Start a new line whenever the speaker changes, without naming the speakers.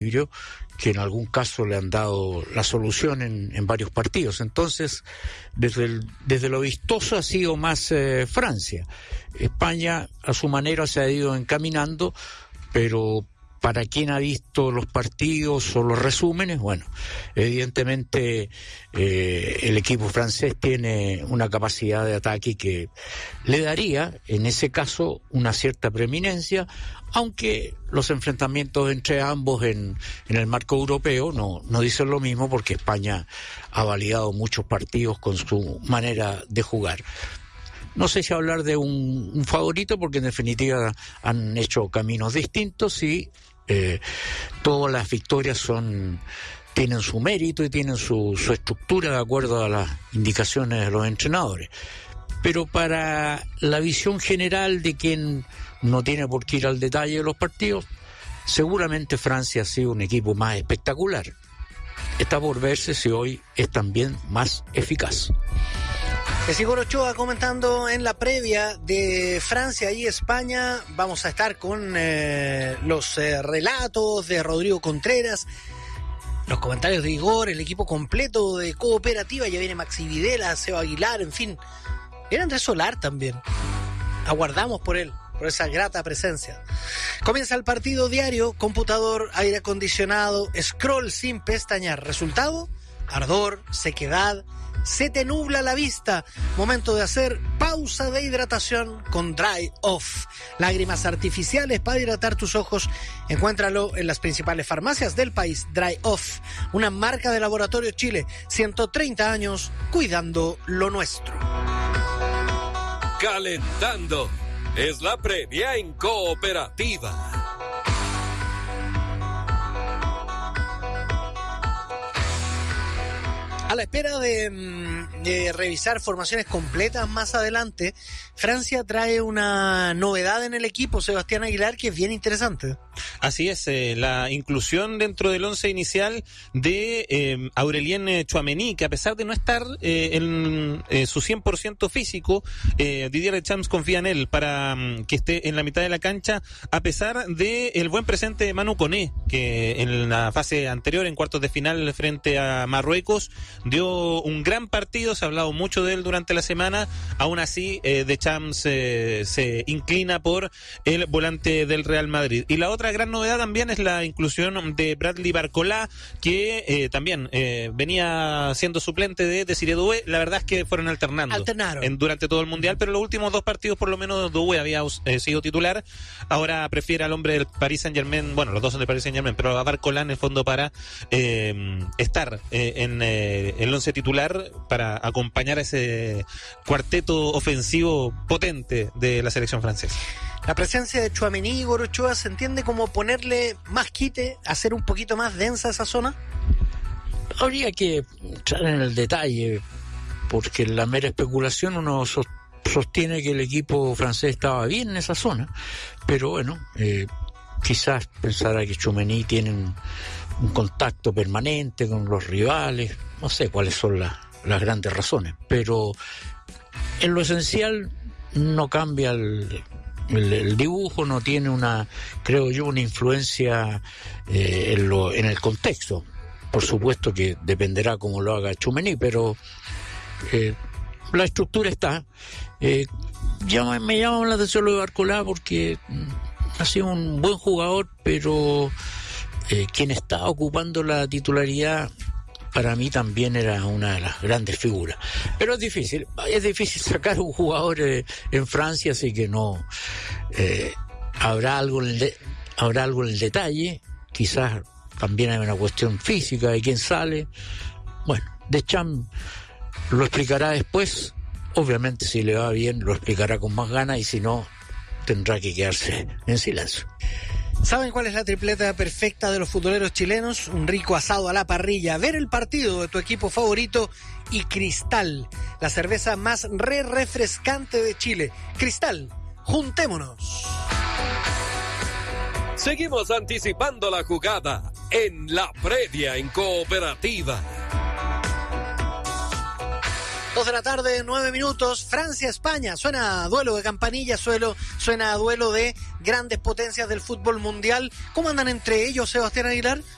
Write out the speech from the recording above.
desequilibrio que en algún caso le han dado la solución en varios partidos. Entonces, desde lo vistoso ha sido más Francia. España, a su manera, se ha ido encaminando, pero para quien ha visto los partidos o los resúmenes, bueno, evidentemente el equipo francés tiene una capacidad de ataque que le daría, en ese caso, una cierta preeminencia, aunque los enfrentamientos entre ambos en el marco europeo no dicen lo mismo, porque España ha validado muchos partidos con su manera de jugar. No sé si hablar de un favorito, porque en definitiva han hecho caminos distintos y todas las victorias tienen su mérito y tienen su estructura de acuerdo a las indicaciones de los entrenadores. Pero para la visión general de quien no tiene por qué ir al detalle de los partidos, seguramente Francia ha sido un equipo más espectacular. Está por verse si hoy es también más eficaz.
Igor Ochoa comentando en la previa de Francia y España. Vamos a estar con los relatos de Rodrigo Contreras, los comentarios de Igor, el equipo completo de Cooperativa. Ya viene Maxi Videla, Seba Aguilar, en fin. Viene Andrés Solar también. Aguardamos por él, por esa grata presencia. Comienza el partido diario, computador, aire acondicionado, scroll sin pestañear. Resultado, ardor, sequedad, se te nubla la vista. Momento de hacer pausa de hidratación con Dry Off. Lágrimas artificiales para hidratar tus ojos. Encuéntralo en las principales farmacias del país. Dry Off, una marca de Laboratorio Chile. 130 años cuidando lo nuestro.
Calentando. Es la previa en Cooperativa.
A la espera de revisar formaciones completas más adelante, Francia trae una novedad en el equipo, Sebastián Aguilar, que es bien interesante.
Así es, la inclusión dentro del once inicial de Aurélien Tchouaméni, que a pesar de no estar en su 100% físico, Didier Deschamps confía en él para que esté en la mitad de la cancha, a pesar de el buen presente de Manu Koné, que en la fase anterior, en cuartos de final frente a Marruecos, dio un gran partido. Se ha hablado mucho de él durante la semana. Aún así, Deschamps se inclina por el volante del Real Madrid. Y la otra gran novedad también es la inclusión de Bradley Barcola, que también venía siendo suplente de Desiré Doué. La verdad es que fueron alternaron durante todo el Mundial, pero los últimos dos partidos por lo menos Doué había sido titular. Ahora prefiere al hombre del Paris Saint-Germain, bueno, los dos son del Paris Saint-Germain, pero a Barcola en el fondo para estar en el once titular, para acompañar a ese cuarteto ofensivo potente de la selección francesa.
La presencia de Tchouaméni, Igor Ochoa, ¿se entiende como ponerle más quite, hacer un poquito más densa esa zona?
Habría que entrar en el detalle, porque en la mera especulación uno sostiene que el equipo francés estaba bien en esa zona, pero bueno, quizás pensará que Tchouaméni tiene un contacto permanente con los rivales, no sé cuáles son las grandes razones, pero en lo esencial no cambia el dibujo, no tiene creo yo, una influencia en el contexto. Por supuesto que dependerá cómo lo haga Tchouaméni, pero la estructura está. Me llama la atención lo de Barcola, porque ha sido un buen jugador, pero quien está ocupando la titularidad para mí también era una de las grandes figuras. Pero es difícil sacar un jugador en Francia, así que no habrá algo en el detalle. Quizás también hay una cuestión física de quién sale. Bueno, Deschamps lo explicará después. Obviamente, si le va bien, lo explicará con más ganas, y si no, tendrá que quedarse en silencio.
¿Saben cuál es la tripleta perfecta de los futboleros chilenos? Un rico asado a la parrilla, ver el partido de tu equipo favorito y Cristal, la cerveza más refrescante de Chile. Cristal, juntémonos.
Seguimos anticipando la jugada en la previa en Cooperativa.
2 de la tarde, 9 minutos, Francia-España, suena a duelo de campanilla, suena a duelo de grandes potencias del fútbol mundial. ¿Cómo andan entre ellos, Sebastián Aguilar?